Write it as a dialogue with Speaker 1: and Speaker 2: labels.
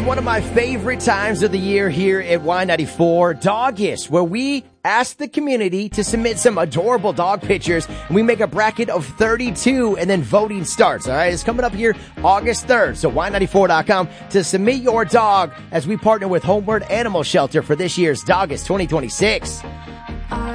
Speaker 1: one of my favorite times of the year here at Y94, Doggish, where we ask the community to submit some adorable dog pictures, and we make a bracket of 32, and then voting starts. All right, it's coming up here August 3rd, so Y94.com to submit your dog as we partner with Homeward Animal Shelter for this year's Doggish 2026.